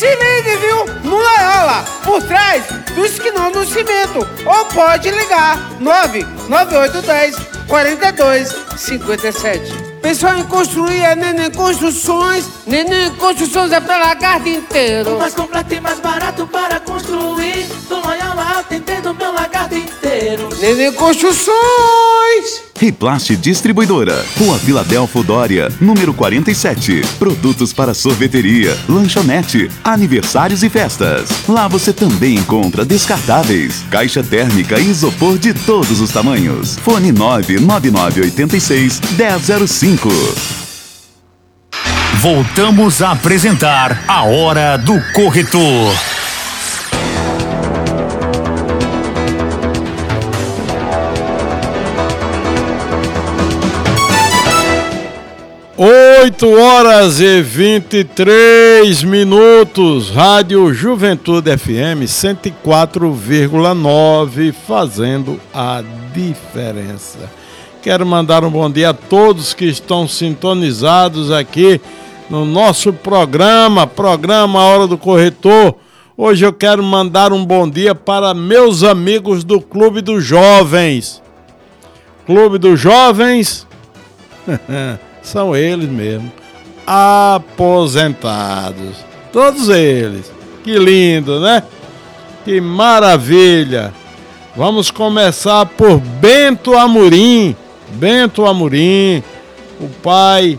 Se ligue, viu? No Loyola, por trás do esquinão do cimento. Ou pode ligar 99810 4257. Pensou em construir a Neném Construções? Neném Construções é pra lagarto inteiro. O mais completo e mais barato para construir. Do Loyola atendendo meu lagarto inteiro. Neném Construções. Riplast Distribuidora, Rua Filadélfo Dória, número 47. Produtos para sorveteria, lanchonete, aniversários e festas. Lá você também encontra descartáveis, caixa térmica e isopor de todos os tamanhos. Fone 99986-1005. Voltamos a apresentar a Hora do Corretor. Oito horas e 23 minutos, Rádio Juventude FM 104,9, fazendo a diferença. Quero mandar um bom dia a todos que estão sintonizados aqui no nosso programa Hora do Corretor. Hoje eu quero mandar um bom dia para meus amigos do Clube dos Jovens. Clube dos Jovens... São eles mesmo, aposentados, todos eles. Que lindo, né? Que maravilha. Vamos começar por Bento Amorim. Bento Amorim, o pai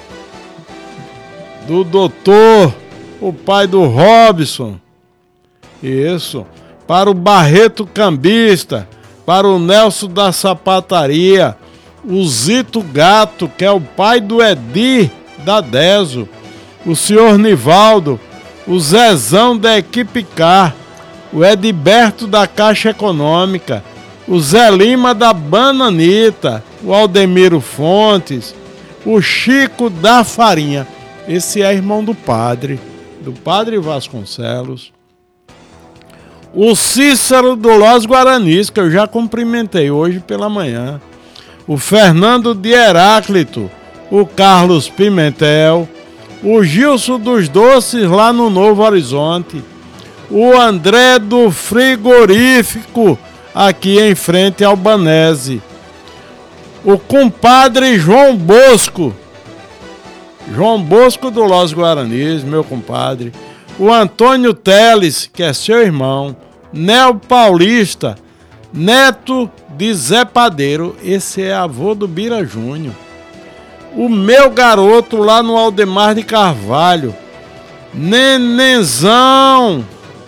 do doutor, o pai do Robson. Isso. Para o Barreto Cambista, para o Nelson da Sapataria, o Zito Gato, que é o pai do Edir da Deso, o senhor Nivaldo, o Zezão da Equipe Car, o Edberto da Caixa Econômica, o Zé Lima da Bananita, o Aldemiro Fontes, o Chico da Farinha. Esse é irmão do padre Vasconcelos. O Cícero do Los Guaranis, que eu já cumprimentei hoje pela manhã. O Fernando de Heráclito, o Carlos Pimentel, o Gilson dos Doces lá no Novo Horizonte, o André do Frigorífico aqui em frente ao Banese, o compadre João Bosco do Los Guaranis, meu compadre, o Antônio Teles, que é seu irmão, Nel Paulista, neto de Zé Padeiro, esse é avô do Bira Júnior. O meu garoto lá no Aldemar de Carvalho, Nenenzão.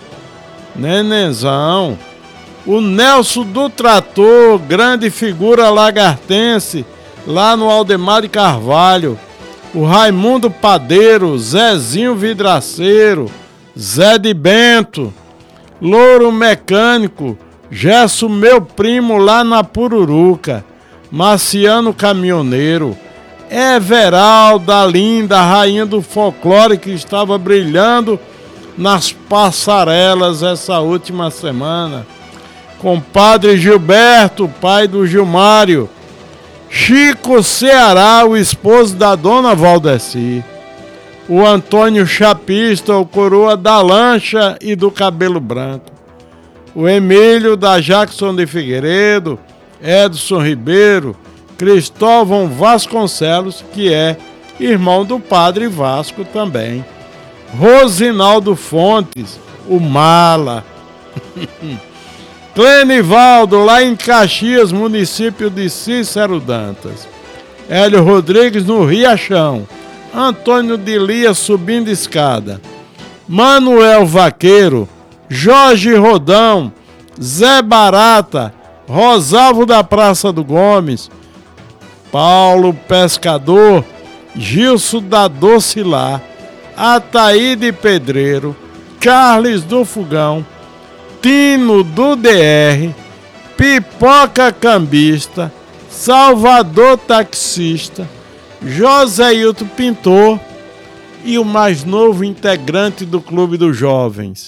O Nelson do Trator, grande figura lagartense, lá no Aldemar de Carvalho. O Raimundo Padeiro, Zezinho Vidraceiro, Zé de Bento, Louro Mecânico, Gesso, meu primo lá na Pururuca, Marciano Caminhoneiro, Everalda linda, rainha do folclore que estava brilhando nas passarelas essa última semana, compadre Gilberto, pai do Gilmário, Chico Ceará, o esposo da dona Valdeci, o Antônio Chapista, o coroa da lancha e do cabelo branco, o Emílio da Jackson de Figueiredo, Edson Ribeiro, Cristóvão Vasconcelos, que é irmão do padre Vasco também, Rosinaldo Fontes, o Mala, Clenivaldo, lá em Caxias, município de Cícero Dantas, Hélio Rodrigues no Riachão, Antônio de Lia subindo escada, Manuel Vaqueiro, Jorge Rodão, Zé Barata, Rosalvo da Praça do Gomes, Paulo Pescador, Gilson da Docilá, Ataíde Pedreiro, Charles do Fogão, Tino do DR, Pipoca Cambista, Salvador Taxista, Joséilton Pintor e o mais novo integrante do Clube dos Jovens,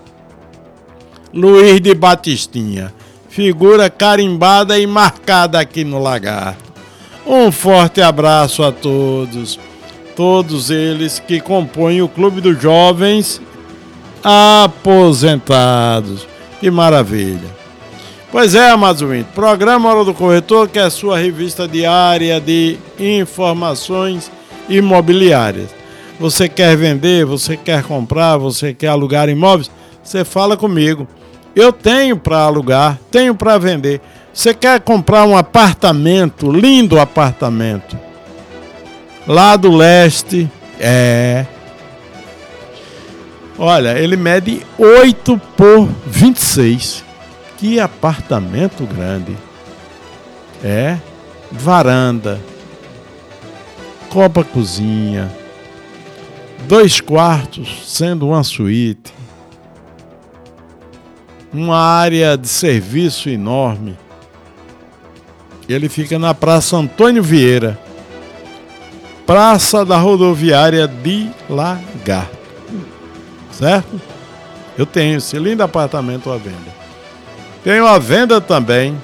Luiz de Batistinha, figura carimbada e marcada aqui no Lagarto. Um forte abraço a todos eles que compõem o Clube dos Jovens aposentados. Que maravilha. Pois é, amados ouvintes, programa Hora do Corretor, que é a sua revista diária de informações imobiliárias. Você quer vender, você quer comprar, você quer alugar imóveis? Você fala comigo. Eu tenho para alugar, tenho para vender. Você quer comprar um apartamento, lindo apartamento, lá do leste? Olha, ele mede 8 por 26. Que apartamento grande. Varanda, copa cozinha, 2 quartos, sendo uma suíte, uma área de serviço enorme. Ele fica na Praça Antônio Vieira, Praça da Rodoviária de Lagarto. Certo? Eu tenho esse lindo apartamento à venda. Tenho à venda também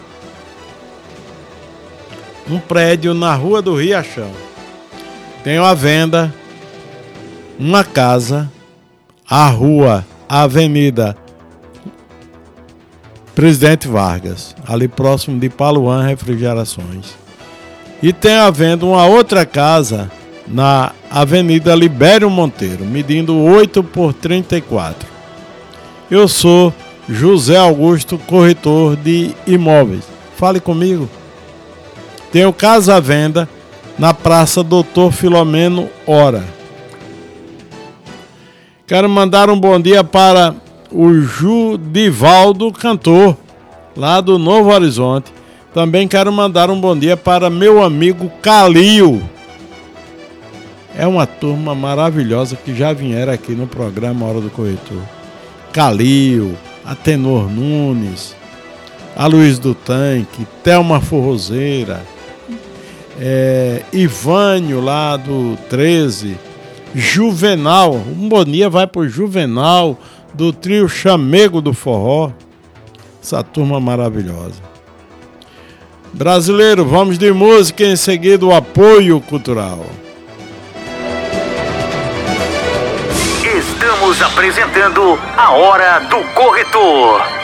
um prédio na Rua do Riachão. Tenho à venda uma casa, a Avenida Presidente Vargas, ali próximo de Paluan Refrigerações. E tenho à venda uma outra casa na Avenida Libério Monteiro, medindo 8 por 34. Eu sou José Augusto, corretor de imóveis. Fale comigo. Tenho casa à venda na Praça Doutor Filomeno Hora. Quero mandar um bom dia para o Judivaldo, cantor, lá do Novo Horizonte. Também quero mandar um bom dia para meu amigo Calil. É uma turma maravilhosa que já vieram aqui no programa Hora do Corretor. Calil, Atenor Nunes, a Luiz do Tanque, Thelma Forrozeira, Ivânio lá do 13, Juvenal, um bom dia vai pro Juvenal, do trio Chamego do Forró, essa turma maravilhosa. Brasileiro, vamos de música, em seguida o apoio cultural. Estamos apresentando a Hora do Corretor.